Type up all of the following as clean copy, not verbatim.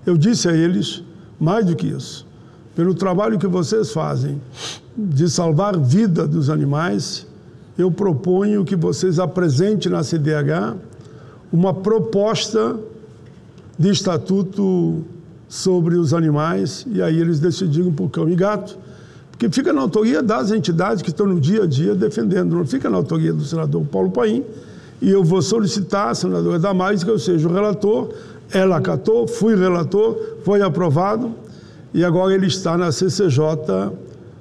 eu disse a eles, mais do que isso, pelo trabalho que vocês fazem de salvar a vida dos animais, eu proponho que vocês apresentem na CDH uma proposta de estatuto sobre os animais, e aí eles decidiram por cão e gato, porque fica na autoria das entidades que estão no dia a dia defendendo, não fica na autoria do senador Paulo Paim, e eu vou solicitar à senadora Damares que eu seja o relator, ela acatou, fui relator, foi aprovado, e agora ele está na CCJ,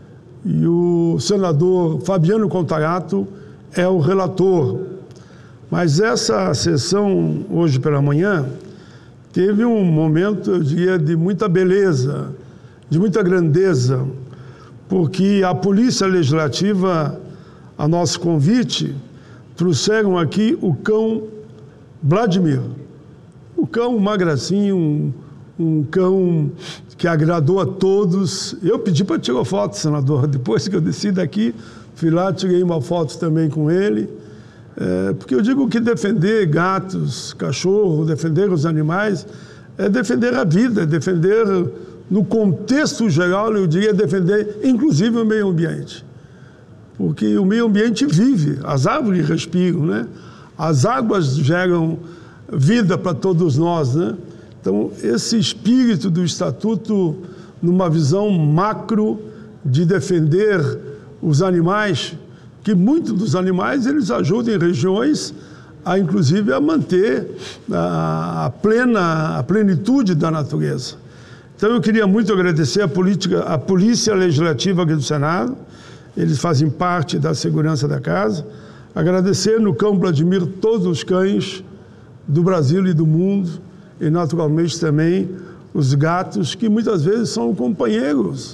e o senador Fabiano Contarato é o relator. Mas essa sessão, hoje pela manhã, teve um momento, eu diria, de muita beleza, de muita grandeza, porque a Polícia Legislativa, a nosso convite, trouxeram aqui o cão Vladimir. O cão, uma gracinha, um cão que agradou a todos. Eu pedi para tirar foto, senador. Depois que eu desci daqui, fui lá, tirei uma foto também com ele. Porque eu digo que defender gatos, cachorro, defender os animais, é defender a vida, é defender, no contexto geral, eu diria, defender inclusive o meio ambiente. Porque o meio ambiente vive, as árvores respiram, né? As águas geram vida para todos nós, né? Então, esse espírito do Estatuto, numa visão macro de defender os animais, que muitos dos animais eles ajudam em regiões inclusive a manter a plenitude da natureza. Então eu queria muito agradecer a Polícia Legislativa aqui do Senado, eles fazem parte da segurança da casa, agradecer no cão Vladimir todos os cães do Brasil e do mundo, e naturalmente também os gatos, que muitas vezes são companheiros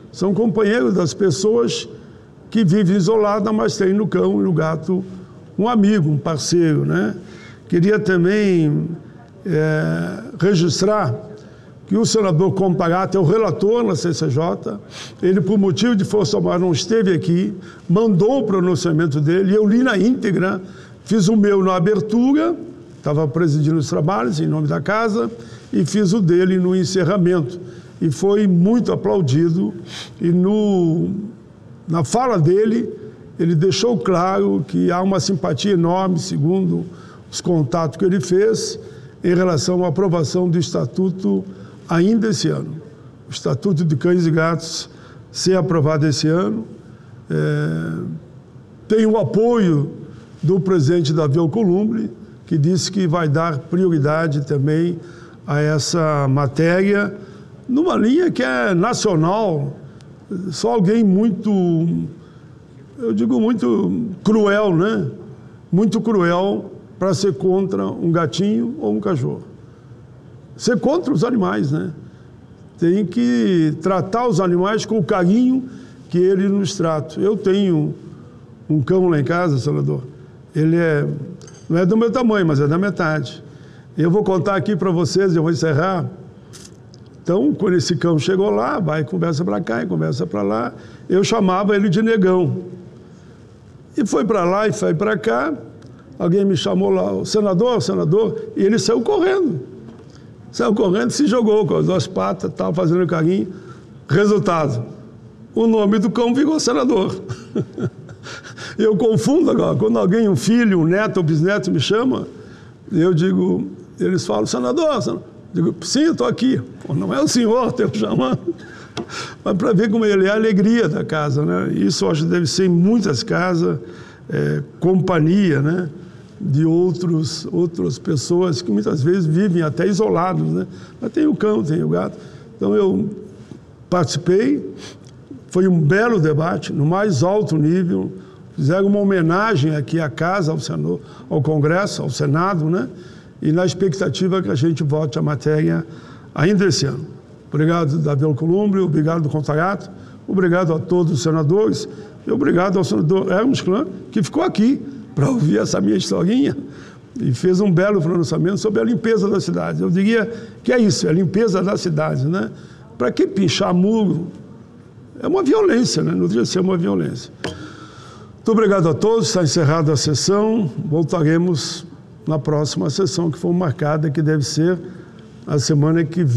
das pessoas que vivem isolada, mas tem no cão e no gato um amigo, um parceiro, né? Queria também registrar que o senador Contarato é o relator na CCJ, ele por motivo de força maior não esteve aqui, mandou o pronunciamento dele, eu li na íntegra, fiz o meu na abertura, estava presidindo os trabalhos em nome da casa, e fiz o dele no encerramento, e foi muito aplaudido, e na fala dele, ele deixou claro que há uma simpatia enorme, segundo os contatos que ele fez, em relação à aprovação do Estatuto ainda esse ano. O Estatuto de Cães e Gatos ser aprovado esse ano. Tem o apoio do presidente Davi Alcolumbre, que disse que vai dar prioridade também a essa matéria, numa linha que é nacional. Só alguém muito, eu digo muito cruel, né? Muito cruel para ser contra um gatinho ou um cachorro. Ser contra os animais, né? Tem que tratar os animais com o carinho que eles nos tratam. Eu tenho um cão lá em casa, senador. Ele não é do meu tamanho, mas é da metade. Eu vou contar aqui para vocês, eu vou encerrar. Então, quando esse cão chegou lá, vai, conversa para cá e conversa para lá, eu chamava ele de negão. E foi para lá e foi para cá, alguém me chamou lá, senador, e ele saiu correndo. Saiu correndo e se jogou com as duas patas, estava fazendo carinho. Resultado, o nome do cão virou senador. Eu confundo agora, quando alguém, um filho, um neto ou bisneto me chama, eu digo, eles falam, senador. Digo, sim, eu estou aqui. Pô, não é o senhor, estou chamando. Mas para ver como ele é a alegria da casa, né? Isso eu acho que deve ser em muitas casas, companhia, né? De outras pessoas que muitas vezes vivem até isolados, né? Mas tem o cão, tem o gato. Então eu participei, foi um belo debate, no mais alto nível, fizeram uma homenagem aqui à casa, ao Congresso, ao Senado, né? E na expectativa que a gente vote a matéria ainda esse ano. Obrigado, Davi Alcolumbre, obrigado, Contarato, obrigado a todos os senadores e obrigado ao senador Hermes Klein, que ficou aqui para ouvir essa minha historinha e fez um belo pronunciamento sobre a limpeza da cidade. Eu diria que é isso, é a limpeza da cidade, né? Para que pinchar muro? É uma violência, né? Não deveria ser uma violência. Muito obrigado a todos, está encerrada a sessão, voltaremos na próxima sessão que for marcada, que deve ser a semana que vem.